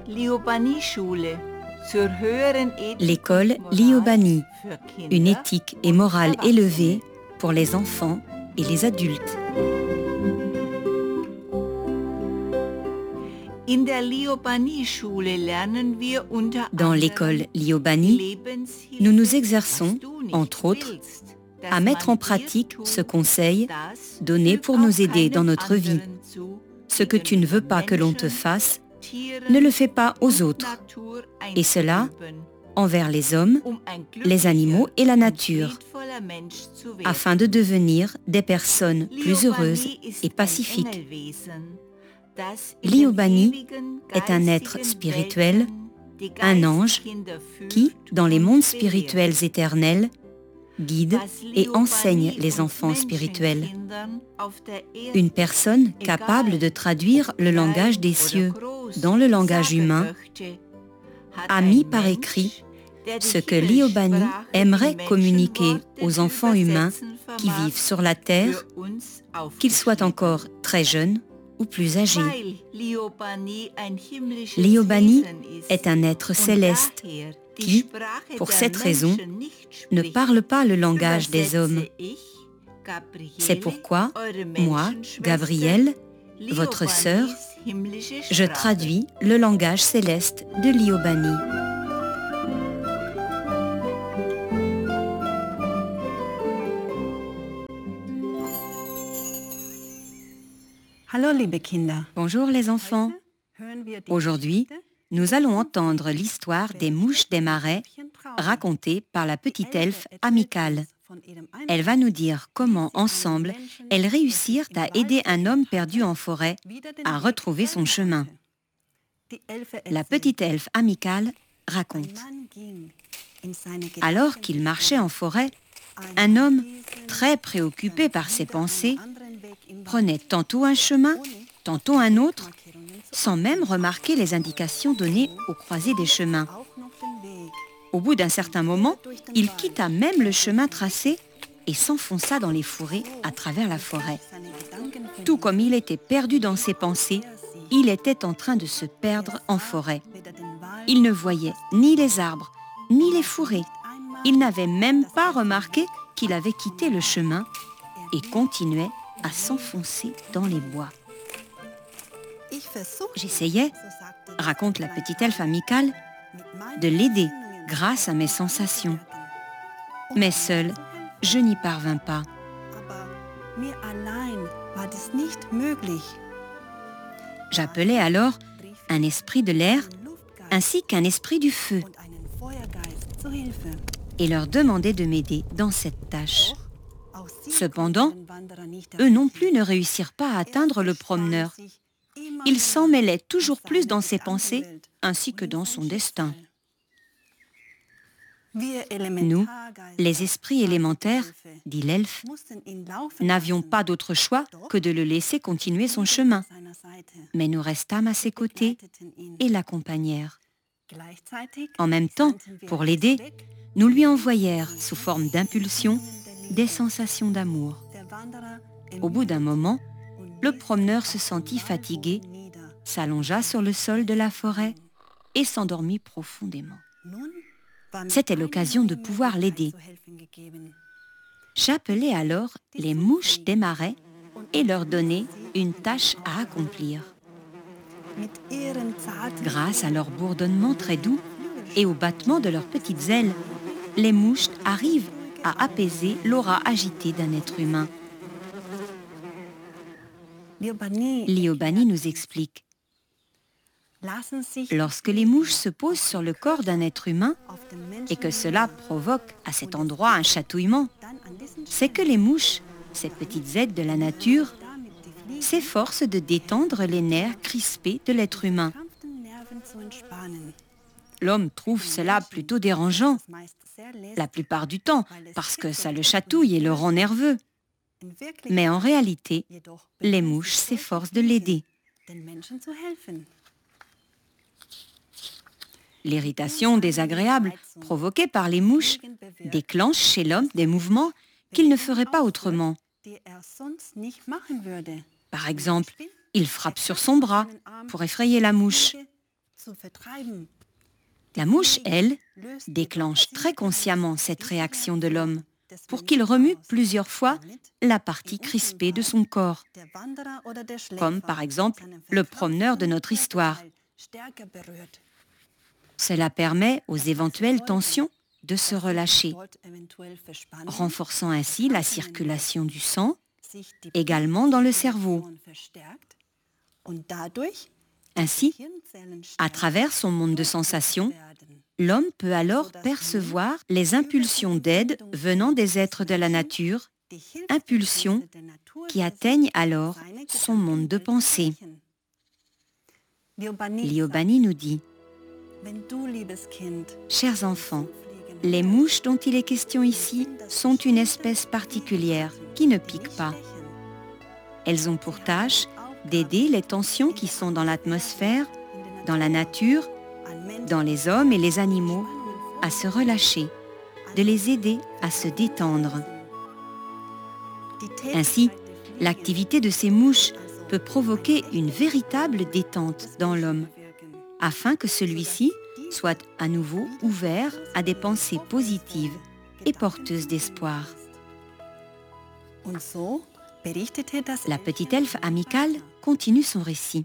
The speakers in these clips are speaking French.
L'école Liobani, une éthique et morale élevée pour les enfants et les adultes. Dans l'école Liobani, nous nous exerçons, entre autres, à mettre en pratique ce conseil donné pour nous aider dans notre vie. Ce que tu ne veux pas que l'on te fasse, ne le fais pas aux autres. Et cela envers les hommes, les animaux et la nature, afin de devenir des personnes plus heureuses et pacifiques. Liobani est un être spirituel, un ange qui, dans les mondes spirituels éternels, guide et enseigne les enfants spirituels. Une personne capable de traduire le langage des cieux dans le langage humain a mis par écrit ce que Liobani aimerait communiquer aux enfants humains qui vivent sur la terre, qu'ils soient encore très jeunes ou plus âgés. Liobani est un être céleste qui, pour cette raison, ne parle pas le langage des hommes. C'est pourquoi, moi, Gabrielle, votre sœur, je traduis le langage céleste de Liobani. Hallo liebe Kinder. Bonjour les enfants. Aujourd'hui, nous allons entendre l'histoire des mouches des marais racontée par la petite elfe Amicale. Elle va nous dire comment, ensemble, elles réussirent à aider un homme perdu en forêt à retrouver son chemin. La petite elfe Amicale raconte. Alors qu'il marchait en forêt, un homme, très préoccupé par ses pensées, prenait tantôt un chemin, tantôt un autre, sans même remarquer les indications données aux croisées des chemins. Au bout d'un certain moment, il quitta même le chemin tracé et s'enfonça dans les fourrés à travers la forêt. Tout comme il était perdu dans ses pensées, il était en train de se perdre en forêt. Il ne voyait ni les arbres, ni les fourrés. Il n'avait même pas remarqué qu'il avait quitté le chemin et continuait à s'enfoncer dans les bois. J'essayais, raconte la petite elfe Amicale, de l'aider grâce à mes sensations. Mais seule, je n'y parvins pas. J'appelais alors un esprit de l'air ainsi qu'un esprit du feu et leur demandais de m'aider dans cette tâche. Cependant, eux non plus ne réussirent pas à atteindre le promeneur. Il s'en mêlait toujours plus dans ses pensées ainsi que dans son destin. Nous, les esprits élémentaires, dit l'elfe, n'avions pas d'autre choix que de le laisser continuer son chemin. Mais nous restâmes à ses côtés et l'accompagnèrent. En même temps, pour l'aider, nous lui envoyèrent, sous forme d'impulsion, des sensations d'amour. Au bout d'un moment, le promeneur se sentit fatigué, s'allongea sur le sol de la forêt et s'endormit profondément. C'était l'occasion de pouvoir l'aider. J'appelai alors les mouches des marais et leur donnai une tâche à accomplir. Grâce à leur bourdonnement très doux et au battement de leurs petites ailes, les mouches arrivent à apaiser l'aura agitée d'un être humain. Liobani nous explique. Lorsque les mouches se posent sur le corps d'un être humain et que cela provoque à cet endroit un chatouillement, c'est que les mouches, ces petites êtres de la nature, s'efforcent de détendre les nerfs crispés de l'être humain. L'homme trouve cela plutôt dérangeant, la plupart du temps, parce que ça le chatouille et le rend nerveux. Mais en réalité, les mouches s'efforcent de l'aider. L'irritation désagréable provoquée par les mouches déclenche chez l'homme des mouvements qu'il ne ferait pas autrement. Par exemple, il frappe sur son bras pour effrayer la mouche. La mouche, elle, déclenche très consciemment cette réaction de l'homme pour qu'il remue plusieurs fois la partie crispée de son corps, comme par exemple le promeneur de notre histoire. Cela permet aux éventuelles tensions de se relâcher, renforçant ainsi la circulation du sang, également dans le cerveau. Ainsi, à travers son monde de sensations, l'homme peut alors percevoir les impulsions d'aide venant des êtres de la nature, impulsions qui atteignent alors son monde de pensée. Liobani nous dit: chers enfants, les mouches dont il est question ici sont une espèce particulière qui ne pique pas. Elles ont pour tâche d'aider les tensions qui sont dans l'atmosphère, dans la nature, dans les hommes et les animaux, à se relâcher, de les aider à se détendre. Ainsi, l'activité de ces mouches peut provoquer une véritable détente dans l'homme, afin que celui-ci soit à nouveau ouvert à des pensées positives et porteuses d'espoir. La petite elfe amicale continue son récit.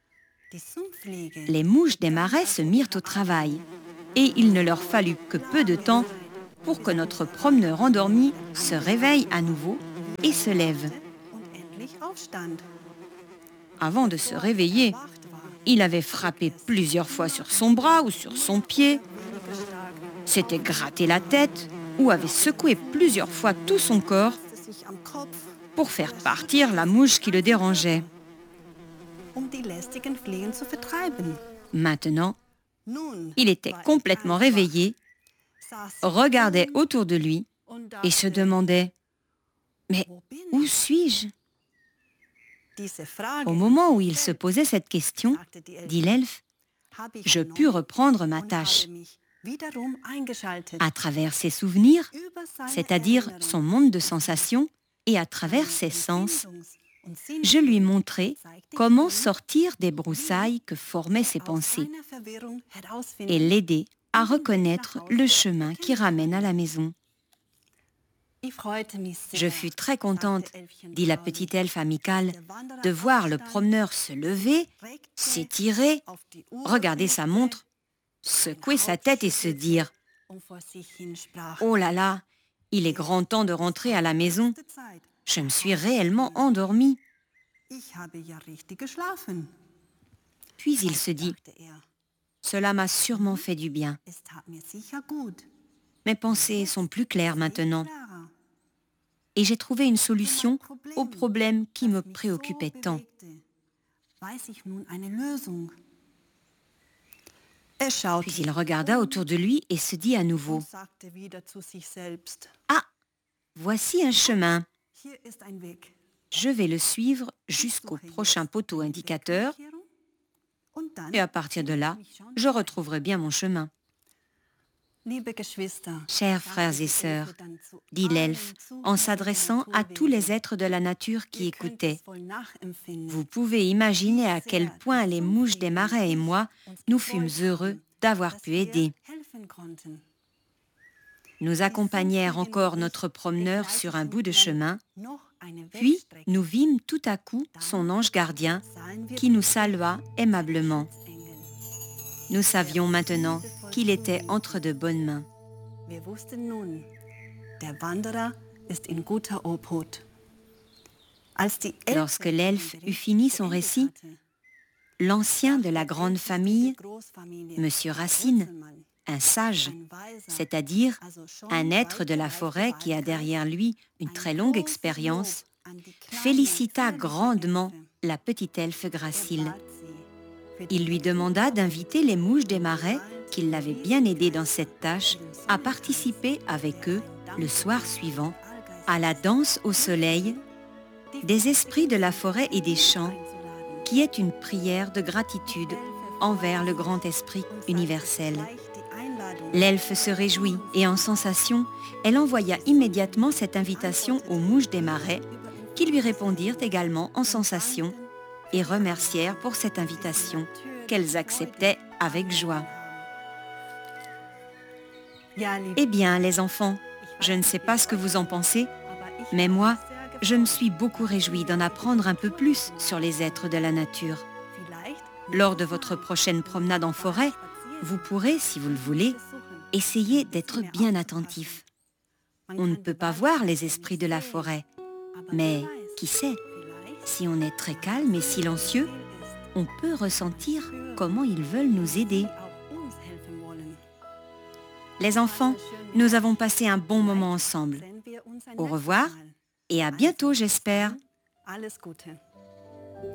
Les mouches des marais se mirent au travail, et il ne leur fallut que peu de temps pour que notre promeneur endormi se réveille à nouveau et se lève. Avant de se réveiller, il avait frappé plusieurs fois sur son bras ou sur son pied, s'était gratté la tête ou avait secoué plusieurs fois tout son corps pour faire partir la mouche qui le dérangeait. Maintenant, il était complètement réveillé, regardait autour de lui et se demandait: mais où suis-je? Au moment où il se posait cette question, dit l'elfe, je pus reprendre ma tâche. À travers ses souvenirs, c'est-à-dire son monde de sensations, et à travers ses sens, je lui montrai comment sortir des broussailles que formaient ses pensées et l'aider à reconnaître le chemin qui ramène à la maison. Je fus très contente, dit la petite elfe amicale, de voir le promeneur se lever, s'étirer, regarder sa montre, secouer sa tête et se dire: oh là là, il est grand temps de rentrer à la maison. Je me suis réellement endormie. Puis il se dit: cela m'a sûrement fait du bien. Mes pensées sont plus claires maintenant. Et j'ai trouvé une solution au problème qui me préoccupait tant. Puis il regarda autour de lui et se dit à nouveau: ah, voici un chemin. Je vais le suivre jusqu'au prochain poteau indicateur et à partir de là, je retrouverai bien mon chemin. Chers frères et sœurs, dit l'elfe en s'adressant à tous les êtres de la nature qui écoutaient, vous pouvez imaginer à quel point les mouches des marais et moi, nous fûmes heureux d'avoir pu aider. Nous accompagnèrent encore notre promeneur sur un bout de chemin, puis nous vîmes tout à coup son ange gardien qui nous salua aimablement. Nous savions maintenant qu'il était entre de bonnes mains. Lorsque l'elfe eut fini son récit, l'ancien de la grande famille, Monsieur Racine, un sage, c'est-à-dire un être de la forêt qui a derrière lui une très longue expérience, félicita grandement la petite elfe gracile. Il lui demanda d'inviter les mouches des marais, qui l'avaient bien aidé dans cette tâche, à participer avec eux, le soir suivant, à la danse au soleil des esprits de la forêt et des champs, qui est une prière de gratitude envers le grand esprit universel. L'elfe se réjouit et en sensation, elle envoya immédiatement cette invitation aux mouches des marais, qui lui répondirent également en sensation et remercièrent pour cette invitation qu'elles acceptaient avec joie. Eh bien, les enfants, je ne sais pas ce que vous en pensez, mais moi, je me suis beaucoup réjouie d'en apprendre un peu plus sur les êtres de la nature. Lors de votre prochaine promenade en forêt, vous pourrez, si vous le voulez, essayer d'être bien attentif. On ne peut pas voir les esprits de la forêt, mais qui sait, si on est très calme et silencieux, on peut ressentir comment ils veulent nous aider. Les enfants, nous avons passé un bon moment ensemble. Au revoir et à bientôt, j'espère. Alles Gute.